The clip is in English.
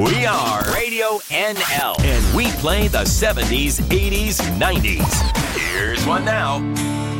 We are Radio NL, and we play the 70s, 80s, 90s. Here's one now.